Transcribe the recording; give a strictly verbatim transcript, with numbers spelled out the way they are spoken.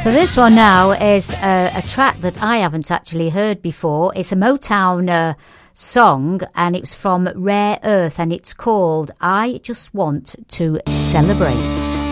So this one now is a, a track that I haven't actually heard before. It's a Motown uh, song, and it's from Rare Earth, and it's called I Just Want to Celebrate.